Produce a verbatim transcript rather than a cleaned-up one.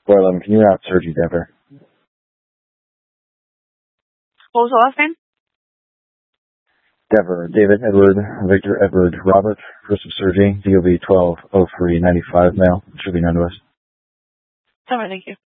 four eleven, can you route Sergi Dever? What was the last name? Dever, David Edward, Victor Edward, Robert, First of Sergi, D O B twelve oh three ninety-five, male. Should be known to us. Sorry, thank you.